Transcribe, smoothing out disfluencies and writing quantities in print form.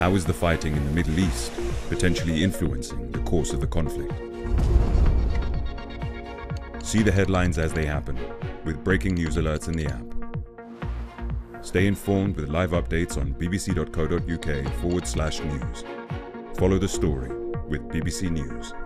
How is the fighting in the Middle East potentially influencing the course of the conflict? See the headlines as they happen, with breaking news alerts in the app. Stay informed with live updates on bbc.co.uk/news. Follow the story with BBC News.